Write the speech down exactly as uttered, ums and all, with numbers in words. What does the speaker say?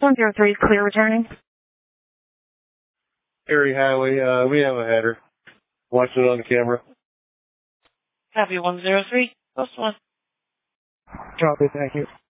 one zero three is clear returning. Erie Highway, uh, we have a header. Watching it on the camera. Copy one zero three, post one. Copy, thank you.